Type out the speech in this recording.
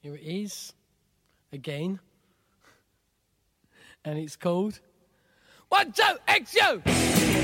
Here it is, again. And it's called 1, 2, XU!